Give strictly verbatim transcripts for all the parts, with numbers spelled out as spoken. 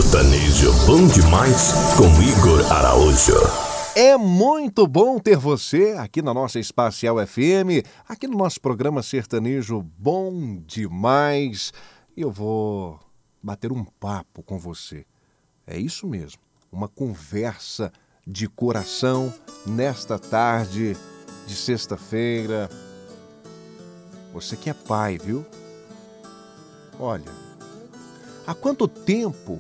Sertanejo bom demais com Igor Araújo. É muito bom ter você aqui na nossa Espacial F M, aqui no nosso programa Sertanejo Bom Demais. E eu vou bater um papo com você. É isso mesmo, uma conversa de coração nesta tarde de sexta-feira. Você que é pai, viu? Olha, há quanto tempo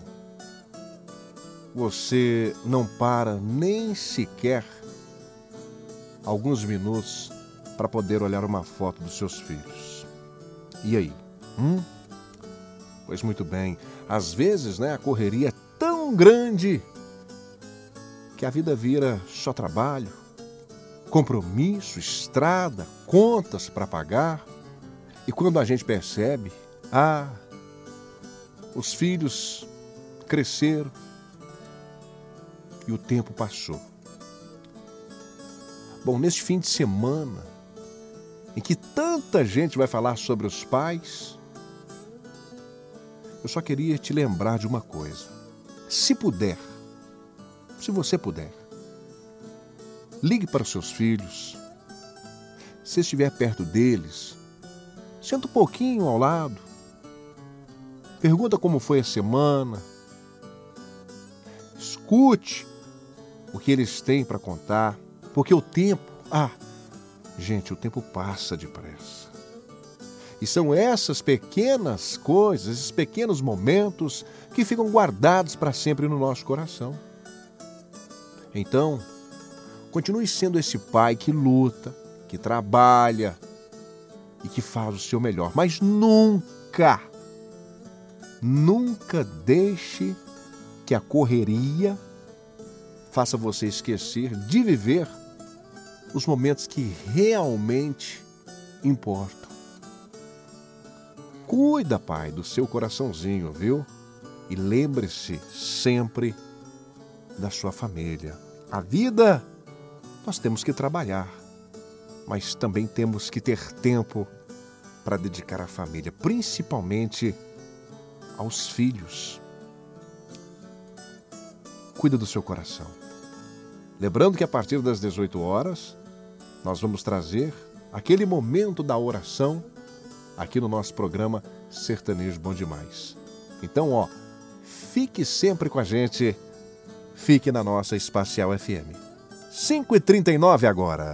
você não para nem sequer alguns minutos para poder olhar uma foto dos seus filhos? E aí? Hum? Pois muito bem, às vezes, né, a correria é tão grande que a vida vira só trabalho, compromisso, estrada, contas para pagar. E quando a gente percebe, ah, os filhos cresceram e o tempo passou. Bom, neste fim de semana, em que tanta gente vai falar sobre os pais, eu só queria te lembrar de uma coisa. Se puder, se você puder, ligue para os seus filhos. Se estiver perto deles, senta um pouquinho ao lado. Pergunta como foi a semana. Escute o que eles têm para contar. Porque o tempo, ah, gente, o tempo passa depressa. E são essas pequenas coisas, esses pequenos momentos que ficam guardados para sempre no nosso coração. Então, continue sendo esse pai que luta, que trabalha e que faz o seu melhor. Mas nunca, nunca deixe que a correria faça você esquecer de viver os momentos que realmente importam. Cuida, pai, do seu coraçãozinho, viu? E lembre-se sempre da sua família. A vida, nós temos que trabalhar, mas também temos que ter tempo para dedicar à família, principalmente aos filhos. Cuida do seu coração. Lembrando que a partir das dezoito horas, nós vamos trazer aquele momento da oração aqui no nosso programa Sertanejo Bom Demais. Então, ó, fique sempre com a gente, fique na nossa Espacial F M. cinco e trinta e nove agora.